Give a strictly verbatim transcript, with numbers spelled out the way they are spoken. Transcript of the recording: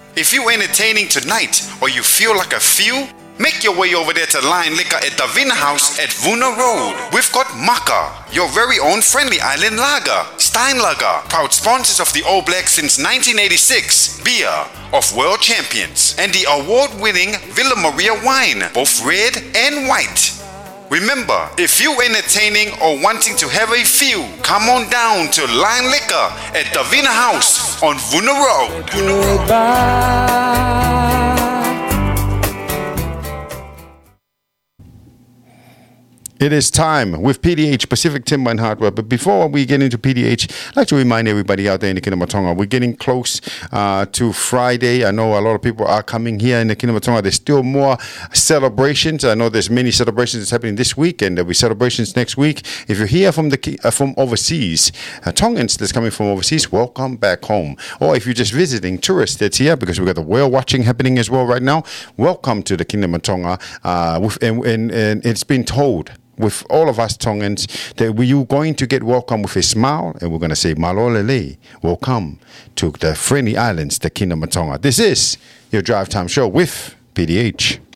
If you entertaining tonight or you feel like a few, make your way over there to Lion Liquor at Davina House at Vuna Road. We've got Maka, your very own friendly island lager. Steinlager, proud sponsors of the All Blacks since nineteen eighty-six. Beer of world champions. And the award-winning Villa Maria wine, both red and white. Remember, if you entertaining or wanting to have a few, come on down to Lion Liquor at Davina House on Vuna Road. It is time with P D H, Pacific Timber and Hardware. But before we get into P D H, I'd like to remind everybody out there in the Kingdom of Tonga, we're getting close uh, to Friday. I know a lot of people are coming here in the Kingdom of Tonga. There's still more celebrations. I know there's many celebrations that's happening this week, and there'll be celebrations next week. If you're here from the uh, from overseas, uh, Tongans that's coming from overseas, welcome back home. Or if you're just visiting tourists that's here, because we've got the whale watching happening as well right now, welcome to the Kingdom of Tonga. Uh, with, and, and, and it's been told with all of us Tongans that we're going to get welcome with a smile, and we're going to say malolele, welcome to the friendly islands, the Kingdom of Tonga. This is your Drive Time Show with P D H.